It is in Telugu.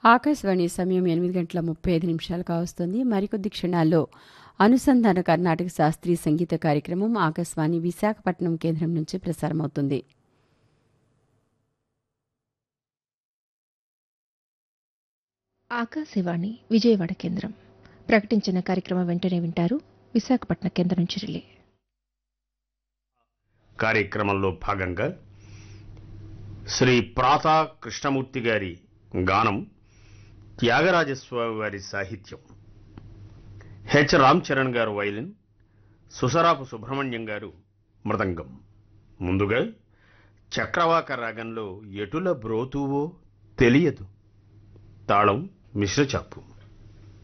ఆకాశవాణి సమయం 8:35 కావస్తోంది. మరికొద్ది క్షణాల్లో అనుసంధాన కర్ణాటక శాస్త్రీయ సంగీత కార్యక్రమం ఆకాశవాణి విశాఖపట్నం కేంద్రం నుంచి ప్రసారమవుతుంది. ఆకాశవాణి విజయవాడ కేంద్రం ప్రకటించిన కార్యక్రమం వెంటనే వింటారు. విశాఖపట్నం కేంద్రం నుంచి రిలే. కార్యక్రమంలో భాగంగా శ్రీ ప్రాతా కృష్ణమూర్తి గారి గానం, త్యాగరాజస్వామి వారి సాహిత్యం, హెచ్ రామ్ చరణ్ గారు వైలిన్, సుసరాపు సుబ్రహ్మణ్యం గారు మృదంగం. ముందుగా చక్రవాక రాగంలో ఎటుల బ్రోతువో తెలియదు, తాళం మిశ్రచాపు.